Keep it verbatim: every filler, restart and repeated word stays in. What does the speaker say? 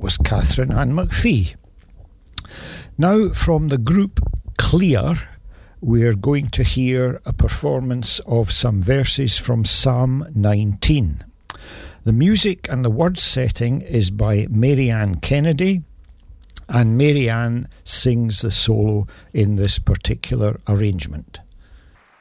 was Catherine Ann McPhee. Now, from the group Clear, we're going to hear a performance of some verses from Psalm nineteen. The music and the word setting is by Marianne Kennedy, and Marianne sings the solo in this particular arrangement.